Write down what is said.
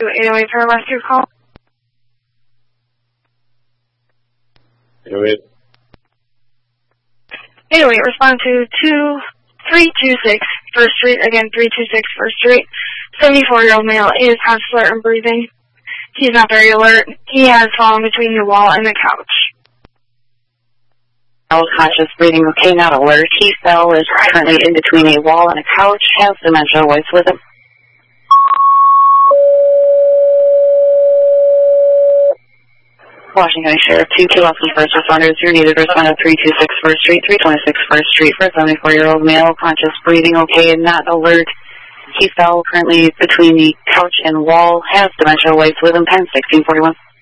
808 for a rescue call. 808. 808, respond to 326 First Street. Again, 326 First Street. 74-year-old male is conscious and breathing. He's not very alert. He has fallen between the wall and the couch. Conscious, breathing okay, not alert. He fell, is currently in between a wall and a couch, has dementia, voice with him. Washington County Sheriff, 2 key Lawson first responders. You're needed. Respond to 326 First Street, 326 First Street for a 74-year-old male, conscious, breathing okay, and not alert. He fell, currently between the couch and wall, has dementia, voice with him, 10-1641.